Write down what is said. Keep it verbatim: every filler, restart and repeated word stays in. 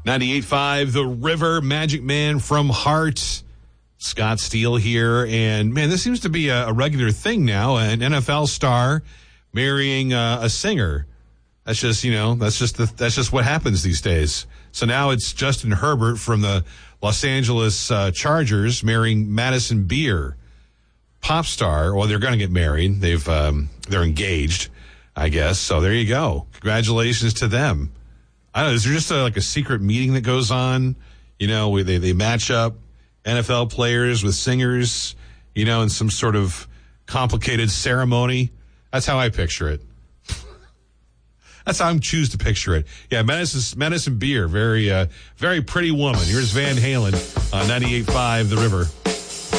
ninety-eight point five, The River, Magic Man from Heart. Scott Steele here. And, man, this seems to be a, a regular thing now. An N F L star marrying uh, a singer. That's just, you know, that's just the, that's just what happens these days. So now it's Justin Herbert from the Los Angeles uh, Chargers marrying Madison Beer. Pop star. Well, they're going to get married. They've, um, they're engaged, I guess. So there you go. Congratulations to them. I don't know. Is there just a, like a secret meeting that goes on? You know, where they, they match up N F L players with singers, you know, in some sort of complicated ceremony. That's how I picture it. That's how I choose to picture it. Yeah, Madison, Madison Beer, very, uh, very pretty woman. Here's Van Halen on ninety-eight point five The River.